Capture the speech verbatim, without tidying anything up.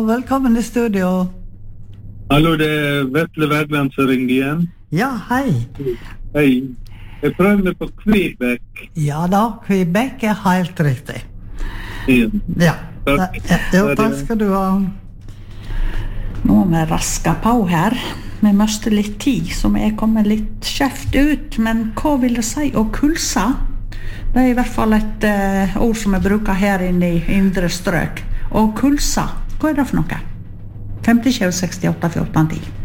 Velkommen i studio. Hallo, det er Vetle Wergeland som ringer igjen. Ja, hei. Hei. Jeg prøver meg på Quebec. Ja da, Quebec er helt riktig. Ja. Ja, Takk. ja, ja, takk skal du ha. Nå må vi raske på her. Vi møste litt tid, så vi er kommet litt skjeft ut. Men hva vil det si å kulse? Det er i hvert fall et uh, ord som vi bruker her inne i indre strøk. Og kulse, hva er det for noe? femtisju sekstiåtte fjorten ti.